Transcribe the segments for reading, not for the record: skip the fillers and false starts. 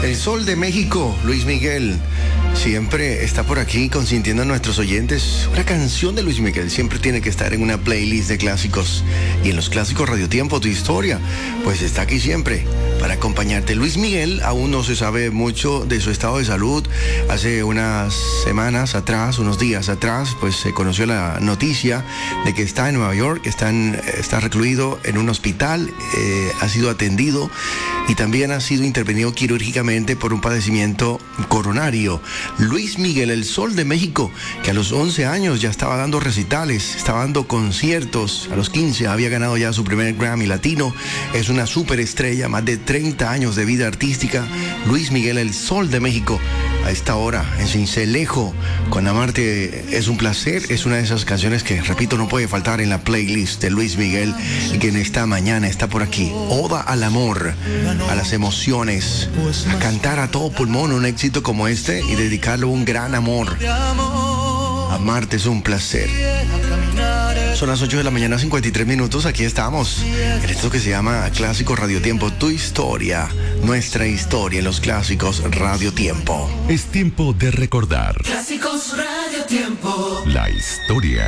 El Sol de México, Luis Miguel, siempre está por aquí consintiendo a nuestros oyentes. Una canción de Luis Miguel siempre tiene que estar en una playlist de clásicos. Y en los clásicos Radio Tiempo, tu historia, pues está aquí siempre para acompañarte. Luis Miguel aún no se sabe mucho de su estado de salud. Hace unas semanas atrás, unos días atrás, pues se conoció la noticia de que está en Nueva York, está recluido en un hospital, ha sido atendido y también ha sido intervenido quirúrgicamente por un padecimiento coronario. Luis Miguel, el Sol de México, que a los 11 años ya estaba dando recitales, estaba dando conciertos, a los 15 había ganado ya su primer Grammy Latino, es una superestrella, más de 30 años de vida artística. Luis Miguel, el Sol de México, a esta hora en Sincelejo, con Amarte es un placer, es una de esas canciones que, repito, no puede faltar en la playlist de Luis Miguel, y que en esta mañana está por aquí. Oda al amor, a las emociones, a cantar a todo pulmón un éxito como este y dedicarle un gran amor. Amarte es un placer. Son las 8 de la mañana, 53 minutos. Aquí estamos en esto que se llama Clásico Radio Tiempo. Tu historia, nuestra historia en los clásicos Radio Tiempo. Es tiempo de recordar. Clásicos Radio Tiempo. La historia.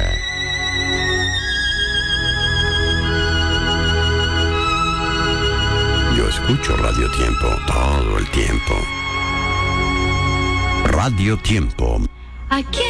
Yo escucho Radio Tiempo todo el tiempo. Radio Tiempo. Aquí